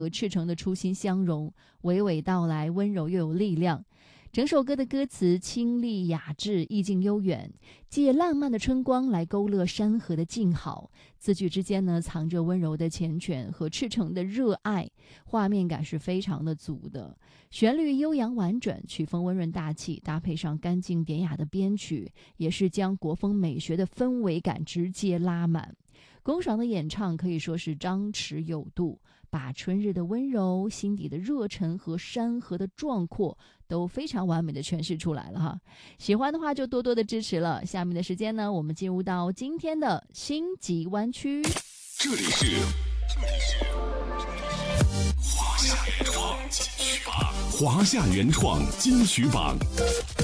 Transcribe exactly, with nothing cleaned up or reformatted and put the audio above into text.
和赤诚的初心相融，娓娓道来，温柔又有力量。整首歌的歌词清丽雅致，意境悠远，借浪漫的春光来勾勒山河的静好，字句之间呢藏着温柔的缱绻和赤诚的热爱，画面感是非常的足的。旋律悠扬婉转，曲风温润大气，搭配上干净典雅的编曲，也是将国风美学的氛围感直接拉满。龚爽的演唱可以说是张弛有度，把春日的温柔、心底的热忱和山河的壮阔都非常完美的诠释出来了哈。喜欢的话就多多的支持了。下面的时间呢，我们进入到今天的星级湾区。 这里是这里是华夏原创金曲榜，华夏原创金曲榜。